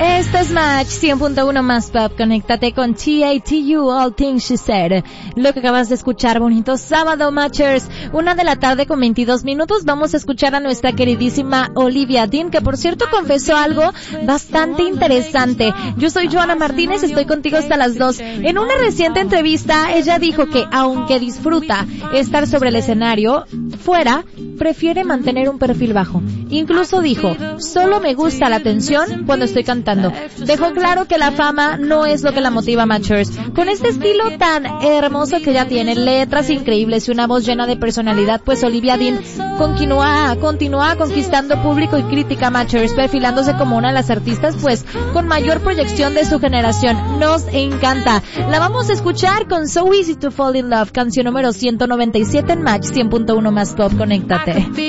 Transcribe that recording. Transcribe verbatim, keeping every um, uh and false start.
Esto es Match cien punto uno más Pop. Conéctate con T A T U, All Things She Said. Lo que acabas de escuchar, bonito sábado, Matchers. Una de la tarde con veintidós minutos. Vamos a escuchar a nuestra queridísima Olivia Dean, que por cierto confesó algo bastante interesante. Yo soy Joana Martínez, estoy contigo hasta las dos. En una reciente entrevista, ella dijo que aunque disfruta estar sobre el escenario, fuera, prefiere mantener un perfil bajo. Incluso dijo, solo me gusta la atención cuando estoy cantando. Dejó claro que la fama no es lo que la motiva, Matchers. Con este estilo tan hermoso que ya tiene, letras increíbles y una voz llena de personalidad, pues Olivia Dean continúa, continúa conquistando público y crítica, Matchers, perfilándose como una de las artistas pues con mayor proyección de su generación. Nos encanta. La vamos a escuchar con So Easy to Fall in Love, canción número ciento noventa y siete en Match cien punto uno más Pop. Conéctate.